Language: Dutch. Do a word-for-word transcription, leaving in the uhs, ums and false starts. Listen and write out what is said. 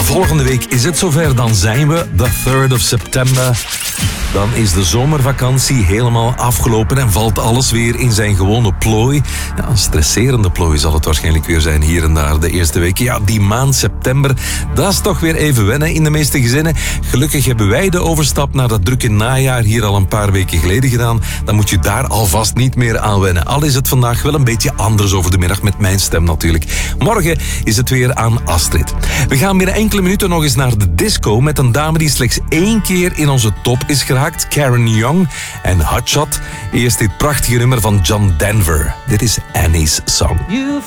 Volgende week is het zover, dan zijn we de third of September. Dan is de zomervakantie helemaal afgelopen en valt alles weer in zijn gewone plooi. Ja, een stresserende plooi zal het waarschijnlijk weer zijn hier en daar de eerste weken. Ja, die maand september, dat is toch weer even wennen in de meeste gezinnen. Gelukkig hebben wij de overstap naar dat drukke najaar hier al een paar weken geleden gedaan. Dan moet je daar alvast niet meer aan wennen. Al is het vandaag wel een beetje anders over de middag met mijn stem natuurlijk. Morgen is het weer aan Astrid. We gaan binnen enkele minuten nog eens naar de disco met een dame die slechts één keer in onze top is geraakt. Karen Young en Hot Shot. Eerst dit prachtige nummer van John Denver. Dit is Annie's Song. You